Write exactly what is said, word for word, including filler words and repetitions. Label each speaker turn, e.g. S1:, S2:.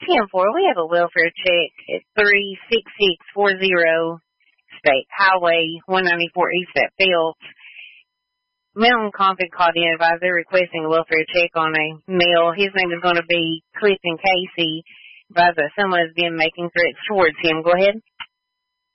S1: ten four, we have a welfare check at three six six four zero State Highway one ninety-four East at Phelps. Mountain Conflict called in advised they're requesting a welfare check on a male. His name is going to be Clifton Casey. Advised that someone has been making threats towards him. Go ahead.